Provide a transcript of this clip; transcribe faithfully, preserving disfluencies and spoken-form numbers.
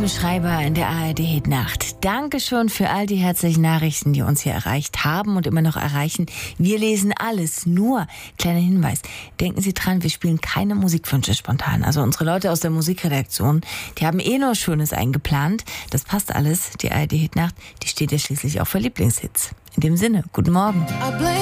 Tim Schreiber in der A R D-Hitnacht. Dankeschön für all die herzlichen Nachrichten, die uns hier erreicht haben und immer noch erreichen. Wir lesen alles. Nur, kleiner Hinweis, denken Sie dran, wir spielen keine Musikwünsche spontan. Also unsere Leute aus der Musikredaktion, die haben eh nur Schönes eingeplant. Das passt alles. Die A R D-Hitnacht, die steht ja schließlich auch für Lieblingshits. In dem Sinne, guten Morgen.